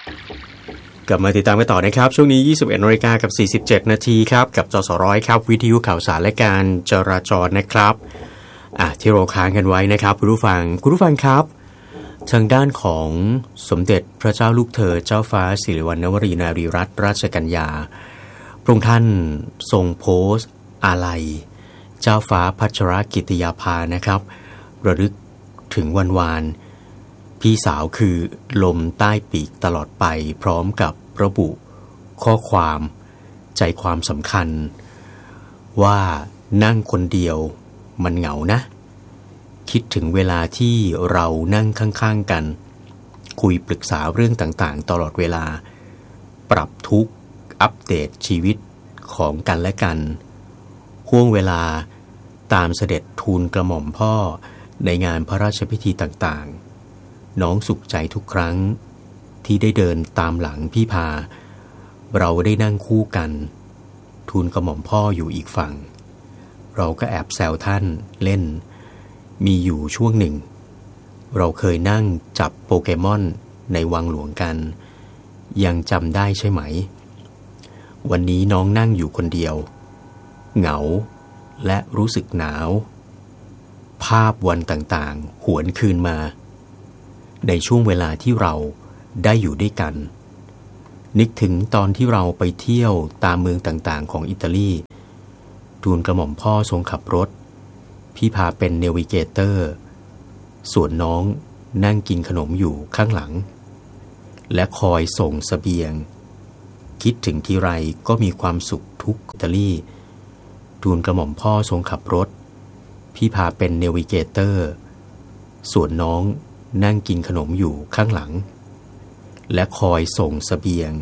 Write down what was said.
กลับมาติดตามกันต่อนะครับช่วงนี้ 21:47 นาทีครับกับจสร้อยครับวิทยุข่าวสารและการจราจรนะครับที่เราค้างกันไว้นะครับคุณผู้ฟังครับทางด้านของสมเด็จพระเจ้าลูกเธอเจ้าฟ้าสิริวัณณวรีนารีรัตนราชกัญญาพระองค์ท่านทรงโพสต์อาลัยเจ้าฟ้าพัชรกิติยาภานะครับระลึกถึงวันวานพี่สาวคือลมใต้ปีกตลอดไปพร้อมกับระบุข้อความใจความสำคัญว่านั่งคนเดียวมันเหงานะคิดถึงเวลาที่เรานั่งข้างๆกันคุยปรึกษาเรื่องต่างๆตลอดเวลาปรับทุกข์อัปเดตชีวิตของกันและกันห่วงเวลาตามเสด็จทูลกระหม่อมพ่อในงานพระราชพิธีต่างๆน้องสุขใจทุกครั้งที่ได้เดินตามหลังพี่พาเราได้นั่งคู่กันทูลกระหม่อมพ่ออยู่อีกฝั่งเราก็แอบแซวท่านเล่นมีอยู่ช่วงหนึ่งเราเคยนั่งจับโปเกมอนในวังหลวงกันยังจำได้ใช่ไหมวันนี้น้องนั่งอยู่คนเดียวเหงาและรู้สึกหนาวภาพวันต่างๆหวนคืนมาในช่วงเวลาที่เราได้อยู่ด้วยกันนึกถึงตอนที่เราไปเที่ยวตามเมืองต่างๆของอิตาลีทูลกระหม่อมพ่อทรงขับรถพี่พาเป็นเนวิเกเตอร์ส่วนน้องนั่งกินขนมอยู่ข้างหลังและคอยส่งเสบียงคิดถึงทีไรก็มีความสุขทุกอิตาลีทูลกระหม่อมพ่อทรงขับรถพี่พาเป็นเนวิเกเตอร์ส่วนน้องนั่งกินขนมอยู่ข้างหลังและคอยส่งเสบียง